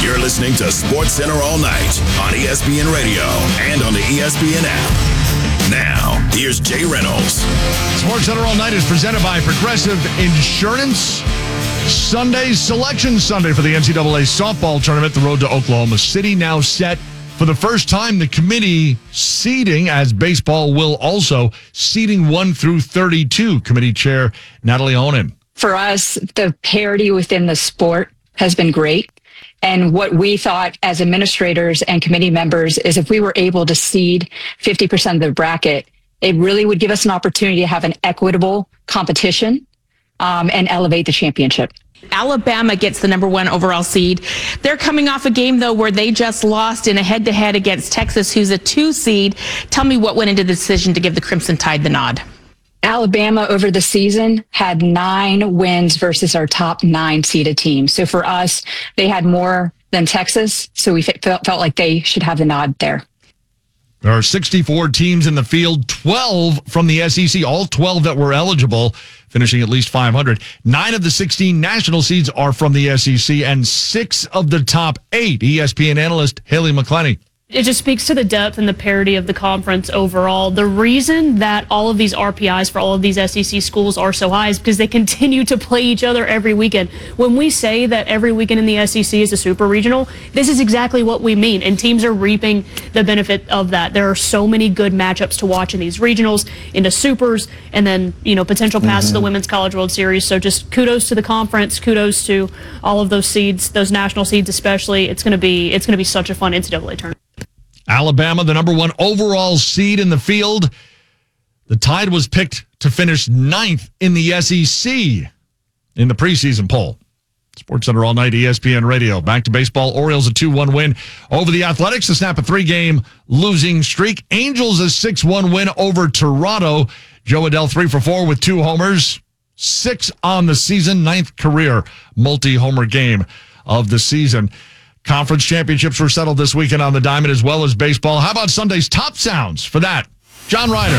You're listening to SportsCenter All Night on ESPN Radio and on the ESPN app. Now, here's Jay Reynolds. SportsCenter All Night is presented by Progressive Insurance. Sunday's Selection Sunday for the NCAA softball tournament. The road to Oklahoma City now set for the first time. The committee seeding, as baseball will also, seeding 1 through 32. Committee Chair Natalie Onen. For us, the parity within the sport has been great. And what we thought as administrators and committee members is if we were able to seed 50% of the bracket, it really would give us an opportunity to have an equitable competition and elevate the championship. Alabama gets the number 1 overall seed. They're coming off a game, though, where they just lost in a head-to-head against Texas, who's a 2 seed. Tell me what went into the decision to give the Crimson Tide the nod. Alabama over the season had 9 wins versus our top 9 seeded team. So for us, they had more than Texas. So we felt like they should have the nod there. There are 64 teams in the field, 12 from the SEC, all 12 that were eligible, finishing at least 500. 9 of the 16 national seeds are from the SEC, and 6 of the top 8. ESPN analyst Haley McClenny. It just speaks to the depth and the parity of the conference overall. The reason that all of these RPIs for all of these SEC schools are so high is because they continue to play each other every weekend. When we say that every weekend in the SEC is a super regional, this is exactly what we mean, and teams are reaping the benefit of that. There are so many good matchups to watch in these regionals, into supers, and then, potential paths to the Women's College World Series. So just kudos to the conference, kudos to all of those seeds, those national seeds especially. It's going to be such a fun NCAA tournament. Alabama, the number 1 overall seed in the field. The Tide was picked to finish 9th in the SEC in the preseason poll. SportsCenter All Night, ESPN Radio. Back to baseball. Orioles a 2-1 win over the Athletics to snap a 3-game losing streak. Angels a 6-1 win over Toronto. Joe Adell 3 for 4 with 2 homers. 6 on the season. 9th career multi-homer game of the season. Conference championships were settled this weekend on the Diamond as well as baseball. How about Sunday's top sounds for that? John Ryder.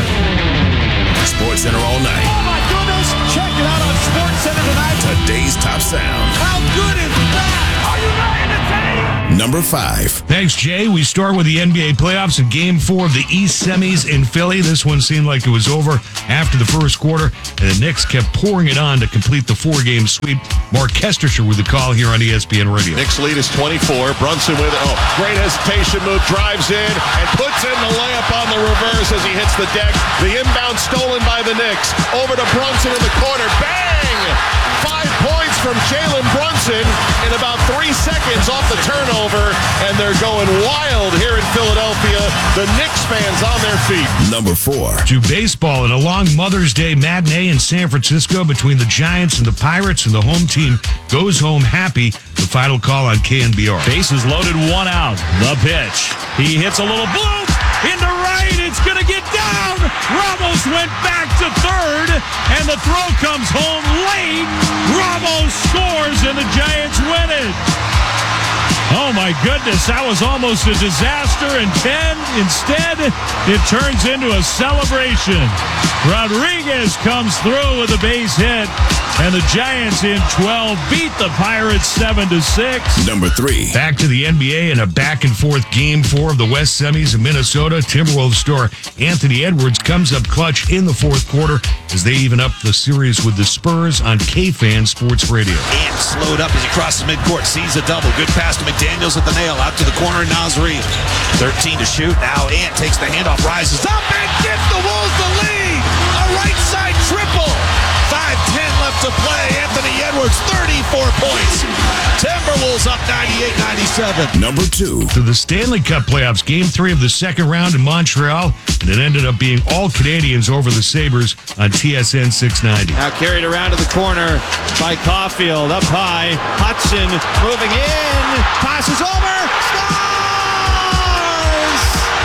SportsCenter All Night. Oh, my goodness. Check it out on SportsCenter tonight. Today's top sound. How good is that? Are you ready to take? Number 5. Thanks, Jay. We start with the NBA playoffs in Game 4 of the East semis in Philly. This one seemed like it was over after the first quarter, and the Knicks kept pouring it on to complete the 4-game sweep. Mark Kestershire with the call here on ESPN Radio. Knicks lead is 24. Brunson with great hesitation move, drives in and puts in the layup on the reverse as he hits the deck. The inbound stolen by the Knicks. Over to Brunson in the corner. Bang! 5 points from Jalen Brunson in about 3 seconds off the turnover, and they're going wild here in Philadelphia. The Knicks fans on their feet. Number 4. To baseball, in a long Mother's Day matinee in San Francisco between the Giants and the Pirates, and the home team goes home happy. The final call on KNBR. Bases loaded, 1 out. The pitch. He hits a little bloop into right. It's going to get down. Ramos went back to third, and the throw comes home late. Ramos scores, and the Giants win it. Oh, my goodness, that was almost a disaster, and 10, instead, it turns into a celebration. Rodriguez comes through with a base hit, and the Giants in 12 beat the Pirates 7-6. Number 3. Back to the NBA in a back-and-forth Game 4 of the West semis in Minnesota. Timberwolves star Anthony Edwards comes up clutch in the fourth quarter as they even up the series with the Spurs on KFan Sports Radio. Ant slowed up as he crosses midcourt, sees a double. Good pass to McDaniels at the nail, out to the corner, Nasri. 13 to shoot. Now Ant takes the handoff, rises up, and gives the Wolves the lead. A right side triple. 5:10 left to play. Anthony Edwards, 34 points. Timberwolves up 98-97. Number 2. To the Stanley Cup playoffs, Game 3 of the second round in Montreal, and it ended up being all Canadians over the Sabres on TSN 690. Now carried around to the corner by Caulfield, up high. Hudson moving in, passes over, scores!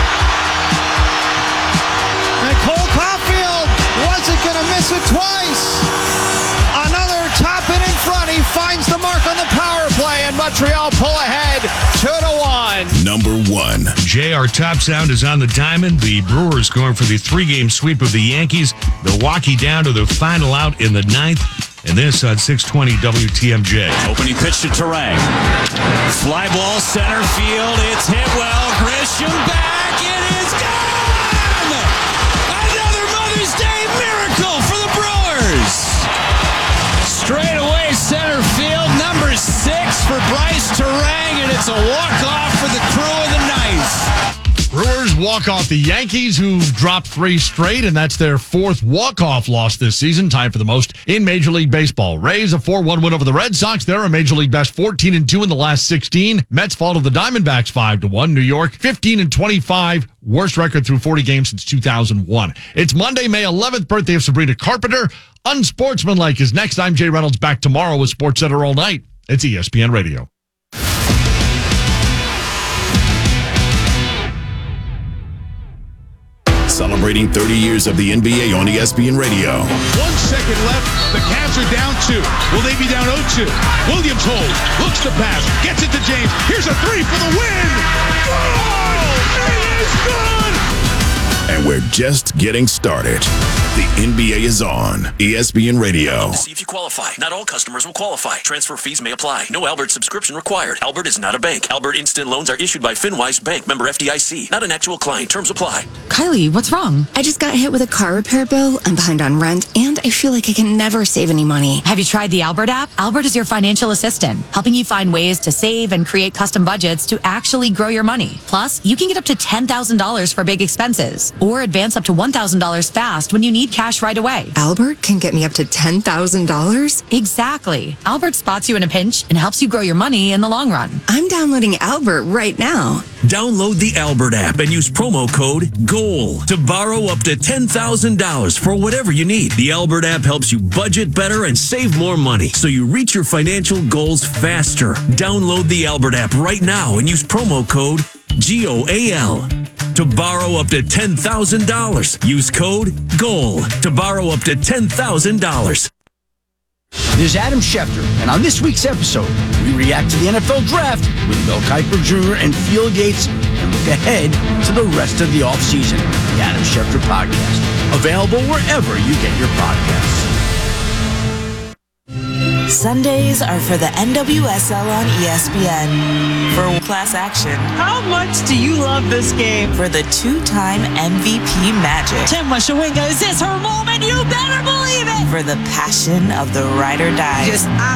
And Cole Caulfield wasn't going to miss it twice. Another top it in front. He finds the mark on the power play, and Montreal pull ahead 2-1. Number 1. Jay, our top sound is on the diamond. The Brewers going for the 3-game sweep of the Yankees. Milwaukee down to the final out in the 9th. and this on 620 WTMJ. Opening pitch to Turang. Fly ball center field. It's hit well. Grisham back. It is gone! Another Mother's Day miracle for the Brewers. Straight away center field. Number 6 for Bryce Turang, and it's a walk-off for the crew of the Knights. Brewers walk off the Yankees, who dropped 3 straight, and that's their 4th walk-off loss this season, tied for the most in Major League Baseball. Rays, a 4-1 win over the Red Sox. They're a Major League best 14-2 in the last 16. Mets fall to the Diamondbacks 5-1. New York, 15-25, worst record through 40 games since 2001. It's Monday, May 11th, birthday of Sabrina Carpenter. Unsportsmanlike is next. I'm Jay Reynolds, back tomorrow with SportsCenter All Night. It's ESPN Radio. Celebrating 30 years of the NBA on ESPN Radio. 1 second left. The Cavs are down 2. Will they be down 0-2? Williams holds, looks to pass, gets it to James. Here's a 3 for the win. Good! It is good! And we're just getting started. The NBA is on ESPN Radio. See if you qualify. Not all customers will qualify. Transfer fees may apply. No Albert subscription required. Albert is not a bank. Albert Instant Loans are issued by FinWise Bank, member FDIC. Not an actual client. Terms apply. Kylie, what's wrong? I just got hit with a car repair bill. I'm behind on rent, and I feel like I can never save any money. Have you tried the Albert app? Albert is your financial assistant, helping you find ways to save and create custom budgets to actually grow your money. Plus, you can get up to $10,000 for big expenses, or advance up to $1,000 fast when you need cash right away. Albert can get me up to $10,000? Exactly. Albert spots you in a pinch and helps you grow your money in the long run. I'm downloading Albert right now. Download the Albert app and use promo code GOAL to borrow up to $10,000 for whatever you need. The Albert app helps you budget better and save more money so you reach your financial goals faster. Download the Albert app right now and use promo code GOAL to borrow up to $10,000. Use code GOAL to borrow up to $10,000. This is Adam Schefter, and on this week's episode, we react to the NFL Draft with Bill Kiper Jr. and Field Gates and look ahead to the rest of the offseason. The Adam Schefter Podcast, available wherever you get your podcasts. Sundays are for the NWSL on ESPN. For class action. How much do you love this game? For the 2-time MVP Magic. Tim Washawinga, is this her moment? You better believe it! For the passion of the ride or die.